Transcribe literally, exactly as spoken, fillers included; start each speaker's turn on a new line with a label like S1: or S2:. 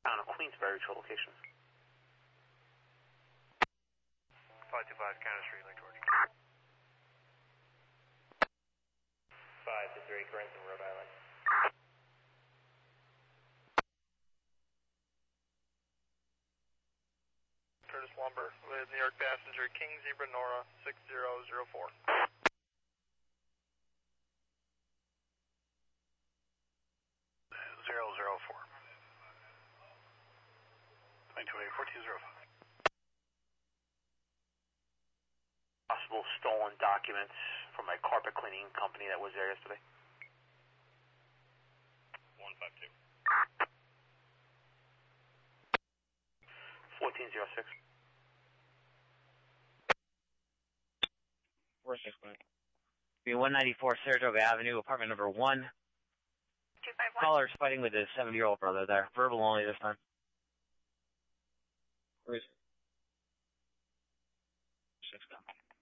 S1: Town of Queensbury, two locations.
S2: five two five Counter Street, Lake George.
S3: five two three, Cranston, Rhode Island.
S2: Curtis Lumber with New York passenger King Zebra Nora six zero zero four.
S4: zero zero four. twenty-two eight fourteen zero five.
S1: Possible stolen documents from a carpet cleaning company that was there yesterday.
S3: one five two.
S1: fourteen zero six.
S5: four six one. Be one ninety-four Saratoga Avenue, apartment number one.
S6: two five one.
S5: Caller's fighting with his seventy-year-old brother there. Verbal only this time. Where is it? Six,